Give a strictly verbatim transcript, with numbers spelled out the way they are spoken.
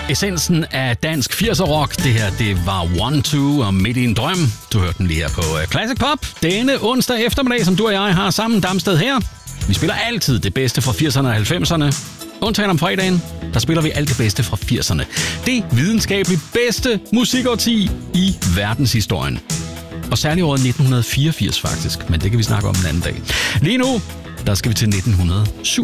Essensen af dansk firser-rock. Det her, det var One Two og Midt i en drøm. Du hørte den lige her på Classic Pop. Denne onsdag eftermiddag, som du og jeg har sammen Damsted her. Vi spiller altid det bedste fra firserne og halvfemserne. Undtagen om fredagen, der spiller vi alt det bedste fra firserne. Det videnskabeligt bedste musikårti i verdenshistorien. Og særligt året nitten fireogfirs faktisk, men det kan vi snakke om en anden dag. Lige nu, der skal vi til nitten syvogfirs.